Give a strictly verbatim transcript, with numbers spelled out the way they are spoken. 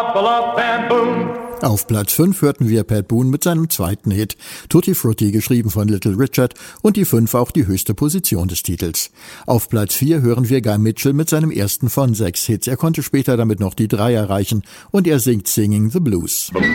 Auf Platz fünf hörten wir Pat Boone mit seinem zweiten Hit, Tutti Frutti, geschrieben von Little Richard, und die fünf auch die höchste Position des Titels. Auf Platz vier hören wir Guy Mitchell mit seinem ersten von sechs Hits. Er konnte später damit noch die drei erreichen und er singt Singing the Blues.